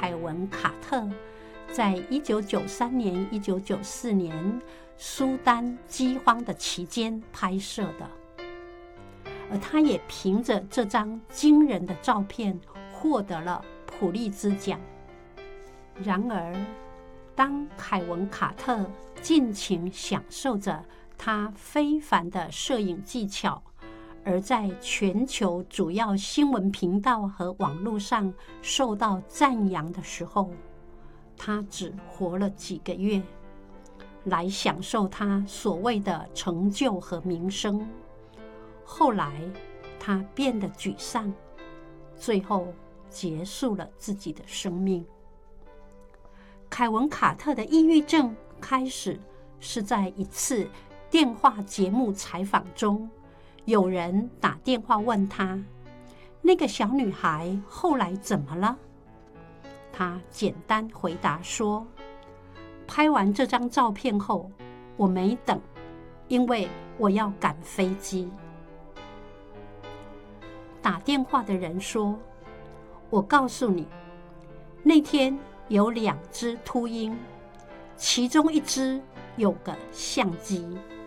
凯文·卡特在1993年、1994年苏丹饥荒的期间拍摄的，而他也凭着这张惊人的照片获得了普利兹奖。然而，当凯文·卡特尽情享受着他非凡的摄影技巧，而在全球主要新闻频道和网络上受到赞扬的时候，他只活了几个月，来享受他所谓的成就和名声。后来，他变得沮丧，最后结束了自己的生命。凯文·卡特的抑郁症开始是在一次电话节目采访中，有人打电话问他，那个小女孩后来怎么了？他简单回答说，拍完这张照片后，我没等，因为我要赶飞机。打电话的人说，我告诉你，那天有2只秃鹰，其中1只有个相机。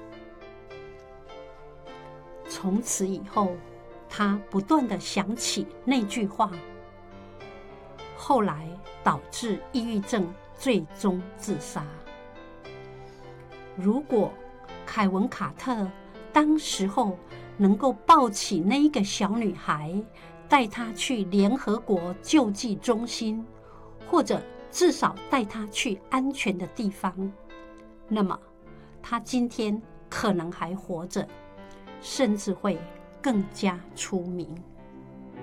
从此以后，他不断地想起那句话，后来导致抑郁症，最终自杀。如果凯文·卡特当时候能够抱起那一个小女孩，带她去联合国救济中心，或者至少带她去安全的地方，那么她今天可能还活着，甚至会更加出名。